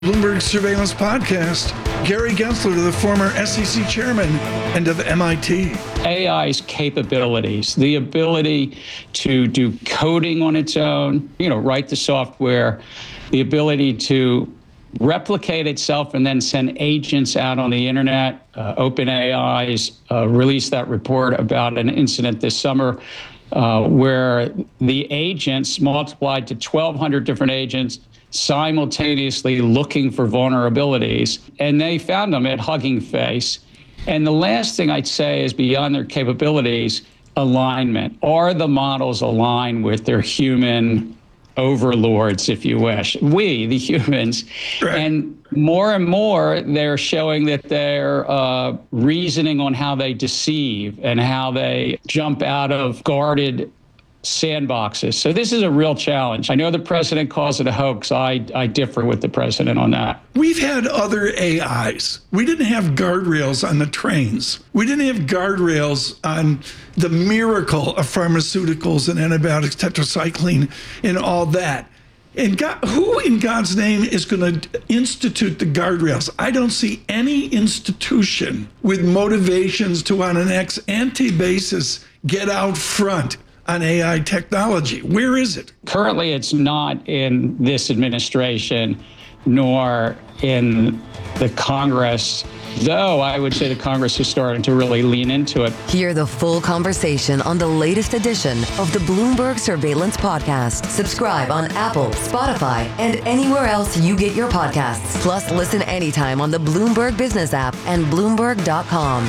Bloomberg Surveillance Podcast, Gary Gensler, the former SEC chairman and of MIT. AI's capabilities, the ability to do coding on its own, write the software, the ability to replicate itself and then send agents out on the internet. OpenAI's released that report about an incident this summer where the agents multiplied to 1,200 different agents simultaneously looking for vulnerabilities, and they found them at Hugging Face. And the last thing I'd say is, beyond their capabilities, alignment. Are the models aligned with their human overlords, if you wish? We, the humans. Right. And more, they're showing that they're reasoning on how they deceive and how they jump out of guarded sandboxes. So this is a real challenge. I know the president calls it a hoax. I differ with the president on that. We've had other AIs. We didn't have guardrails on the trains. We didn't have guardrails on the miracle of pharmaceuticals and antibiotics, tetracycline, and all that. And who in God's name is going to institute the guardrails? I don't see any institution with motivations to, on an ex-ante basis, get out front on AI technology. Where is it? Currently, it's not in this administration, nor in the Congress, though I would say the Congress is starting to really lean into it. Hear the full conversation on the latest edition of the Bloomberg Surveillance Podcast. Subscribe on Apple, Spotify, and anywhere else you get your podcasts. Plus, listen anytime on the Bloomberg Business app and Bloomberg.com.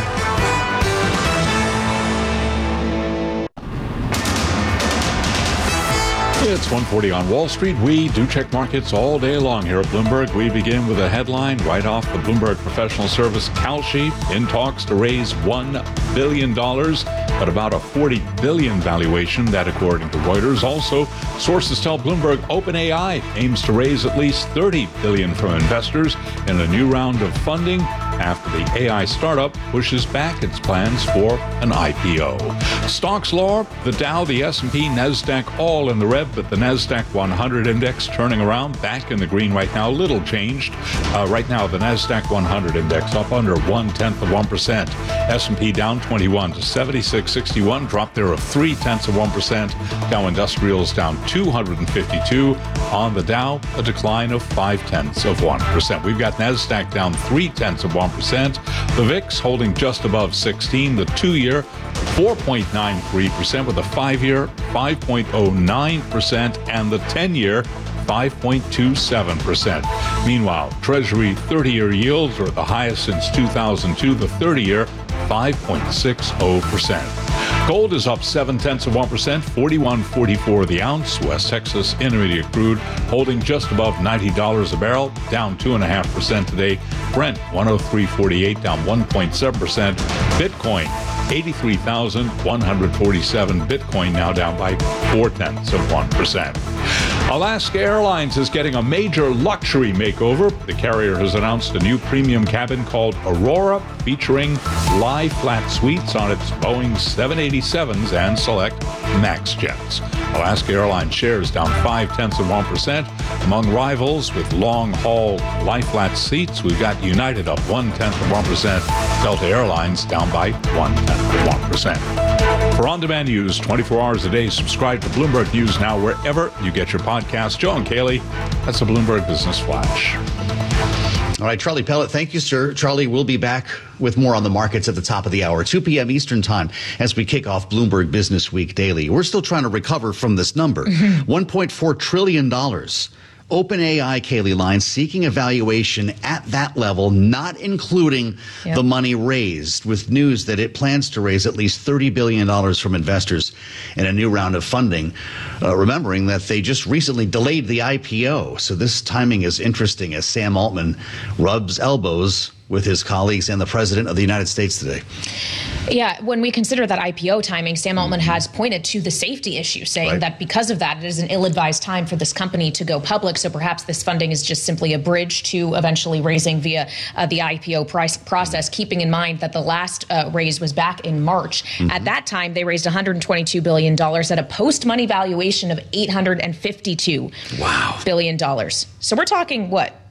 It's 1:40 on Wall Street. We do check markets all day long here at Bloomberg. We begin with a headline right off the Bloomberg Professional Service. Kalshi in talks to raise $1 billion at about a $40 billion valuation. That, according to Reuters. Also, sources tell Bloomberg OpenAI aims to raise at least $30 billion from investors in a new round of funding after the AI startup pushes back its plans for an IPO. Stocks lower, the Dow, the S&P, NASDAQ all in the red, but the NASDAQ 100 index turning around, back in the green right now, little changed. Right now, the NASDAQ 100 index up under 0.1%. S&P down 21 to 76.61, drop there of 0.3%. Dow Industrials down 252. On the Dow, a decline of 0.5%. We've got NASDAQ down 0.3%. The VIX holding just above 16. The 2-year 4.93%, with the 5-year 5.09%, and the 10-year 5.27%. Meanwhile, Treasury 30-year yields are the highest since 2002. The 30-year 5.60%. Gold is up 0.7%, $41.44 the ounce. West Texas Intermediate crude holding just above $90 a barrel, down 2.5% today. Brent 103.48, down 1.7%. Bitcoin 83,147. Bitcoin now down by 0.4%. Alaska Airlines is getting a major luxury makeover. The carrier has announced a new premium cabin called Aurora, featuring lie flat suites on its Boeing 787s and select MAX jets. Alaska Airlines shares down 0.5%. Among rivals with long-haul lie-flat seats, we've got United up 0.1%. Delta Airlines down by 0.1%. For on-demand news 24 hours a day, subscribe to Bloomberg News Now wherever you get your podcasts. Joe and Kaylee, that's a Bloomberg Business Flash. All right, Charlie Pellet, thank you, sir. Charlie, we'll be back with more on the markets at the top of the hour, 2 p.m. Eastern time, as we kick off Bloomberg Business Week Daily. We're still trying to recover from this number, $1.4 trillion. OpenAI, Kaylee Lines, seeking a valuation at that level, not including the money raised, with news that it plans to raise at least $30 billion from investors in a new round of funding, remembering that they just recently delayed the IPO. So this timing is interesting as Sam Altman rubs elbows with his colleagues and the President of the United States today. Yeah, when we consider that IPO timing, Sam Altman has pointed to the safety issue, saying that because of that, it is an ill-advised time for this company to go public. So perhaps this funding is just simply a bridge to eventually raising via the IPO process, keeping in mind that the last raise was back in March. At that time, they raised $122 billion at a post-money valuation of $852 billion. So we're talking, what,